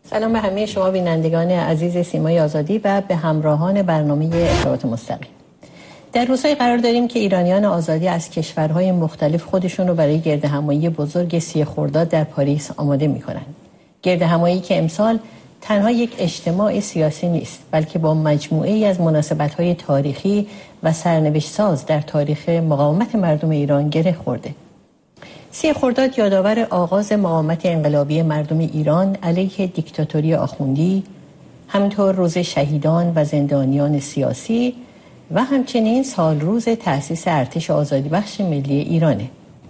سلام به همه شما بینندگان عزیز سیمای آزادی و به همراهان برنامه ارتباط مستقیم. در روزهای قرار داریم که ایرانیان آزادی از کشورهای مختلف خودشون رو برای گردهمایی بزرگ 30 خرداد در پاریس آماده می‌کنند. گردهمایی که امسال تنها یک اجتماع سیاسی نیست، بلکه با مجموعه‌ای از مناسبت‌های تاریخی و سرنوشت‌ساز در تاریخ مقاومت مردم ایران گره خورده. 30 خرداد یادآور آغاز مقاومت انقلابی مردم ایران علیه دیکتاتوری آخوندی، همینطور روز شهیدان و زندانیان سیاسی و همچنین سال روز تأسیس ارتش آزادی بخش ملی ایرانه.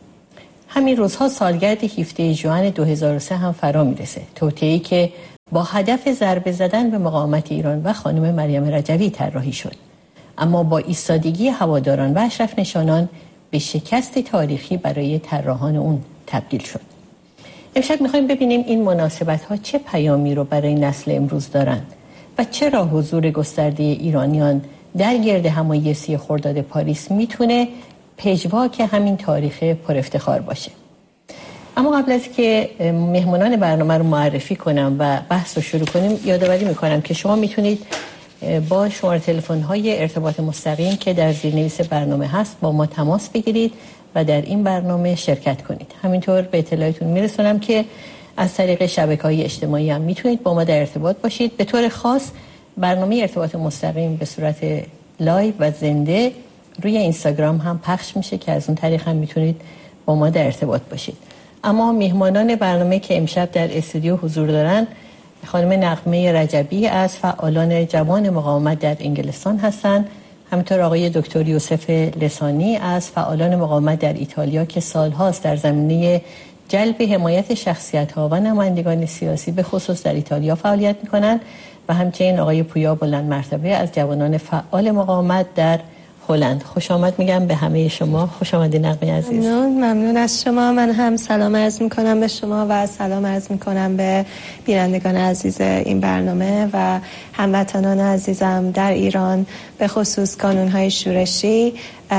همین روزها سالگرد 17 ژوئن 2003 هم فرا میرسه، توطئه‌ای که با هدف ضربه زدن به مقاومت ایران و خانم مریم رجوی طراحی شد، اما با ایستادگی هواداران و اشرف نشانان به شکست تاریخی برای طراحان اون تبدیل شد. امشب می‌خوایم ببینیم این مناسبت‌ها چه پیامی رو برای نسل امروز دارند و چرا حضور گسترده ایرانیان در گردهمایی 30 خرداد پاریس میتونه پژواک همین تاریخ پر افتخار باشه. اما قبل از که مهمانان برنامه رو معرفی کنم و بحث رو شروع کنیم، یادآوری میکنم که شما میتونید با شماره تلفن‌های ارتباط مستقیم که در زیرنویس برنامه هست با ما تماس بگیرید و در این برنامه شرکت کنید. همینطور به اطلاعتون میرسونم که از طریق شبکه‌های اجتماعی هم میتونید با ما در ارتباط باشید. به طور خاص برنامه ارتباط مستقیم به صورت لایو و زنده روی اینستاگرام هم پخش میشه که از اون طریق هم میتونید با ما در ارتباط باشید. اما مهمانان برنامه که امشب در استودیو حضور دارن خانم نغمه رجبی از فعالان جوان مقاومت در انگلستان هستند، همینطور آقای دکتر یوسف لسانی از فعالان مقاومت در ایتالیا که سالهاست در زمینه جلب حمایت شخصیت‌ها و نمایندگان سیاسی به خصوص در ایتالیا فعالیت می‌کنند و همچنین آقای پویا بلند مرتبه از جوانان فعال مقاومت در هلند. خوش آمد میگم به همه شما. خوش آمدید نغمه عزیز. ممنون از شما. من هم سلام عرض میکنم به شما و سلام عرض میکنم به بینندگان عزیز این برنامه و هموطنان عزیزم در ایران، به خصوص کانونهای شورشی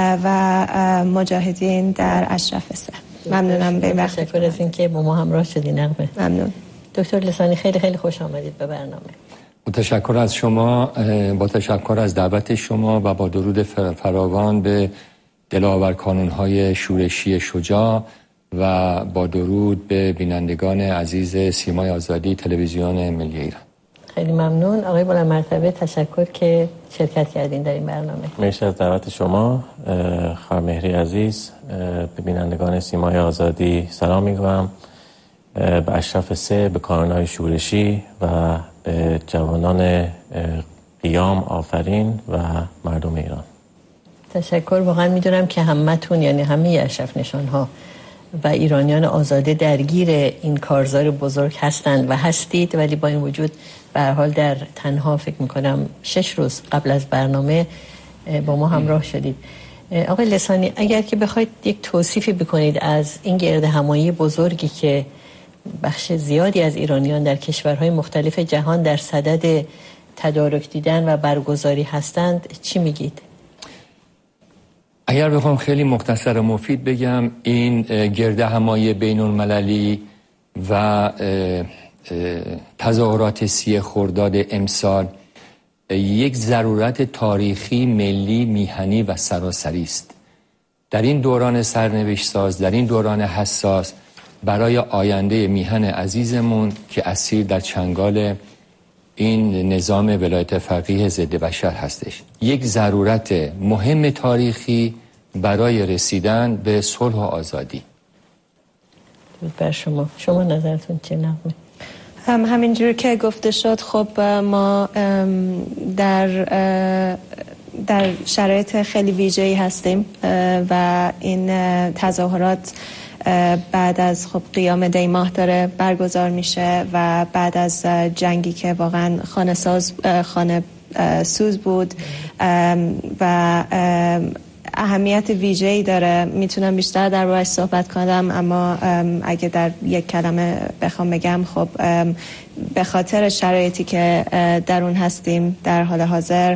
و مجاهدین در اشرف سه. ممنونم به وقت. تشکر از اینکه با ما همراه شدین نغمه. ممنون. دکتر لسانی خیلی خیلی خوش آمدید به برنامه. تشکر از شما، با تشکر از دعوت شما و با درود فراوان به دلاور کانونهای شورشی شجاع و با درود به بینندگان عزیز سیمای آزادی تلویزیون ملی ایران. خیلی ممنون. آقای بلند مرتبه تشکر که شرکت کردین در این برنامه. مرسی از دعوت شما. خانم عزیز، به بینندگان سیمای آزادی سلام میگم، به اشرف سه، به کانونهای شورشی و به جوانان قیام آفرین و مردم ایران. تشکر. واقعا میدونم که همتون، یعنی همه اشرف نشانها و ایرانیان آزاده درگیر این کارزار بزرگ هستند و هستید، ولی با این وجود به هر حال در تنها فکر میکنم 6 روز قبل از برنامه با ما همراه شدید. آقای لسانی، اگر که بخواید یک توصیفی بکنید از این گردهمایی بزرگی که بخش زیادی از ایرانیان در کشورهای مختلف جهان در صدد تدارک دیدن و برگزاری هستند، چی میگید؟ اگر بخوام خیلی مختصر و مفید بگم، این گردهمایی بین‌المللی و تظاهرات 30 خرداد امسال یک ضرورت تاریخی، ملی، میهنی و سراسری است. در این دوران سرنوشت ساز، در این دوران حساس برای آینده میهن عزیزمون که اسیر در چنگال این نظام ولایت فقیه ضد بشر هستش، یک ضرورت مهم تاریخی برای رسیدن به صلح و آزادی. بر شما نظرتون چه نغمه؟ همینجور که گفته شد، خب ما در شرایط خیلی ویژه‌ای هستیم و این تظاهرات بعد از قیام دی ماه داره برگزار میشه و بعد از جنگی که واقعا خانه سوز بود و اهمیت ویژه‌ای داره. میتونم بیشتر در روش صحبت کنم، اما اگه در یک کلمه بخوام بگم، خب به خاطر شرایطی که در اون هستیم در حال حاضر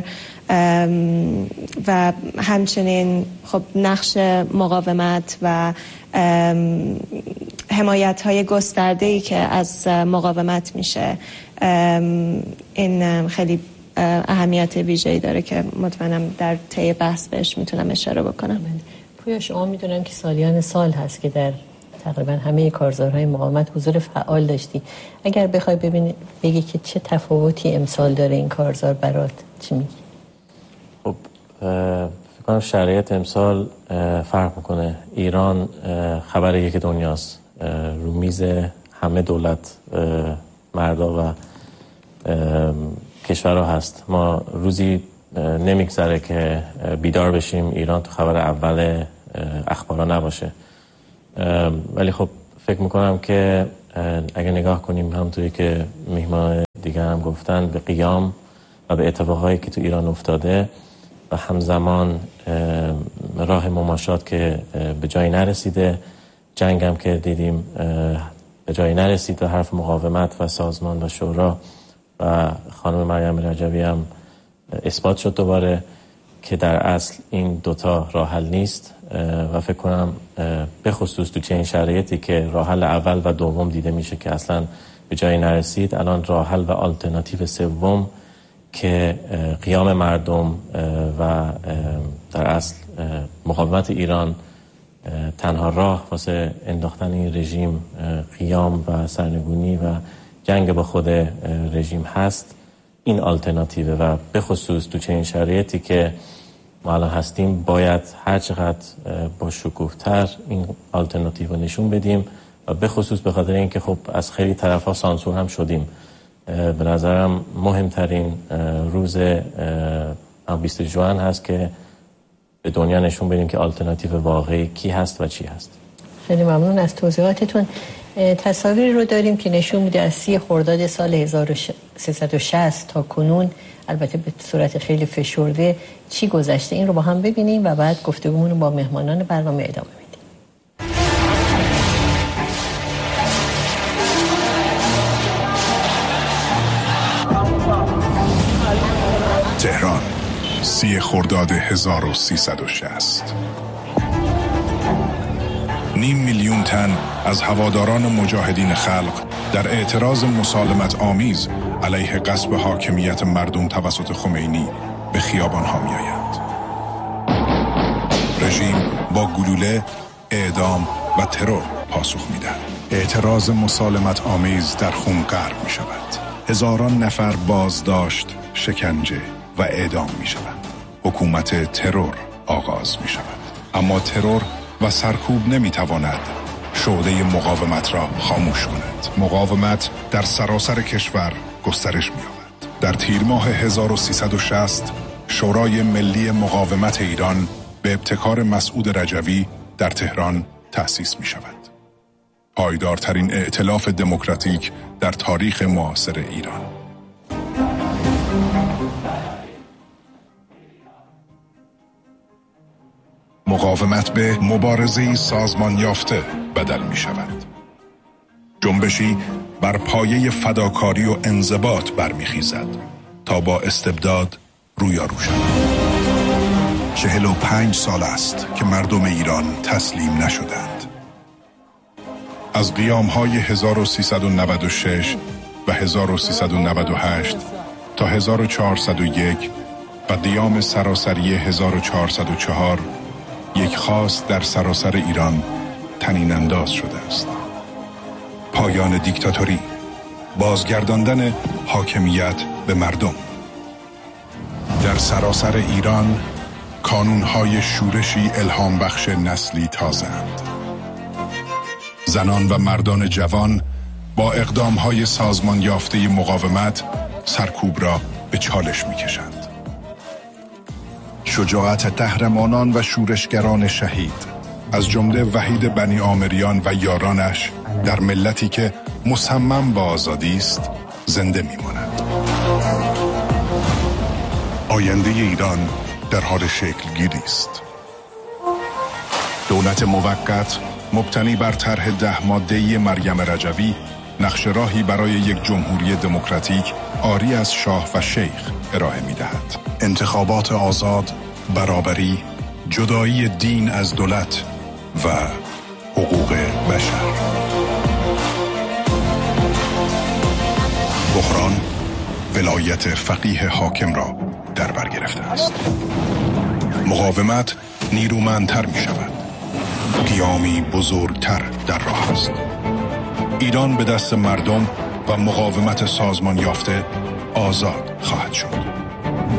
و همچنین خب نقش مقاومت و حمایت‌های گسترده‌ای که از مقاومت میشه، این خیلی اهمیت ویژه‌ای داره که مطمئنم در طی بحث بهش میتونم اشاره بکنم. پویا، شما میدونم که سالیان سال هست که در تقریبا همه کارزارهای مقاومت حضور فعال داشتی. اگر بخوای بگی که چه تفاوتی امسال داره این کارزار برات، چی میگی؟ خب فکر کنم شرایط امسال فرق میکنه. ایران خبر یک دنیاست، رو میز همه دولت مردا و کشورها هست. ما روزی نمیگذره که بیدار بشیم ایران تو خبر اول اخبارا نباشه. ولی خب فکر میکنم که اگه نگاه کنیم همونطوری که میهمان دیگر هم گفتن به قیام و به اتفاقایی که تو ایران افتاده و همزمان راه مماشات که به جایی نرسیده، جنگ هم که دیدیم به جایی نرسید و حرف مقاومت و سازمان و شورا و خانم مریم رجبی هم اثبات شد دوباره که در اصل این دوتا راه حل نیست و فکر کنم به خصوص تو چنین شرایطی که راه حل اول و دوم دیده میشه که اصلا به جایی نرسید، الان راه حل و آلترناتیو سوم که قیام مردم و در اصل مقاومت ایران تنها راه واسه انداختن این رژیم قیام و سرنگونی و جنگ با خود رژیم هست. این آلترناتیوه و به خصوص تو چنین شرایطی که ما الان هستیم باید هر چقدر با شکوه‌تر این آلترناتیو رو نشون بدیم و به خصوص به خاطر اینکه خب از خیلی طرفا سانسور هم شدیم. به نظرم مهمترین روز 20 ژوئن هست که به دنیا نشون بدیم که آلترناتیو واقعی کی هست و چی هست. خیلی ممنون از توضیحاتتون. تصاویری رو داریم که نشون میده از 30 خرداد سال 1360 تا کنون، البته به صورت خیلی فشرده، چی گذشته. این رو با هم ببینیم و بعد گفتگومون رو با مهمانان برنامه ادامه میدیم. تهران، 30 خرداد 1360. 500,000 تن از هواداران مجاهدین خلق در اعتراض مسالمت آمیز علیه غصب حاکمیت مردم توسط خمینی به خیابان‌ها می‌آیند. رژیم با گلوله، اعدام و ترور پاسخ می‌دهد. اعتراض مسالمت آمیز در خون غرق می‌شود. هزاران نفر بازداشت، شکنجه و اعدام می‌شوند. حکومت ترور آغاز می‌شود. اما ترور و سرکوب نمیتواند شعله مقاومت را خاموش کند. مقاومت در سراسر کشور گسترش می‌یابد. در تیر ماه 1360 شورای ملی مقاومت ایران به ابتکار مسعود رجوی در تهران تأسیس می‌شود. پایدارترین ائتلاف دموکراتیک در تاریخ معاصر ایران. مقاومت به مبارزه‌ای سازمان یافته بدل می شود. جنبشی بر پایه فداکاری و انضباط برمیخیزد تا با استبداد رویارو شود. 45 سال است که مردم ایران تسلیم نشدند. از قیام‌های 1396 و 1398 تا 1401 و قیام سراسری 1404 یک خواست در سراسر ایران طنین انداز شده است. پایان دیکتاتوری، بازگرداندن حاکمیت به مردم. در سراسر ایران کانونهای شورشی الهام بخش نسلی تازه‌اند. زنان و مردان جوان با اقدامهای سازمان یافته مقاومت سرکوب را به چالش می‌کشند. شجاعت قهرمانان و شورشگران شهید از جمله وحید بنی آمریان و یارانش در ملتی که مصمم به آزادی است زنده می‌ماند. آینده ایران در حال شکل گیری است. دولت موقت مبتنی بر طرح 10 ماده‌ای مریم رجوی نقش راهی برای یک جمهوری دموکراتیک عاری از شاه و شیخ ارائه می‌دهد. انتخابات آزاد، برابری، جدایی دین از دولت و حقوق بشر. بحران ولایت فقیه حاکم را در بر گرفته است. مقاومت نیرومندتر می شود. قیامی بزرگتر در راه است. ایران به دست مردم و مقاومت سازمان یافته آزاد خواهد شد.